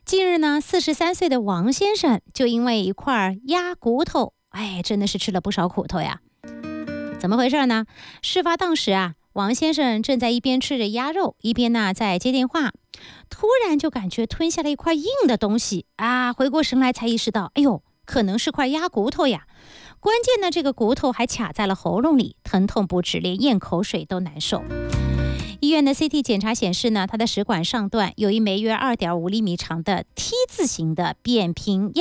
近日呢，43岁的王先生就因为一块鸭骨头，真的是吃了不少苦头呀。怎么回事呢？事发当时啊，王先生正在一边吃着鸭肉，一边呢在接电话，突然就感觉吞下了一块硬的东西啊，回过神来才意识到，可能是块鸭骨头呀。关键呢，这个骨头还卡在了喉咙里，疼痛不止，连咽口水都难受。医院的 CT 检查显示呢，他的食管上段有一枚约2.5厘米长的 T 字形的扁平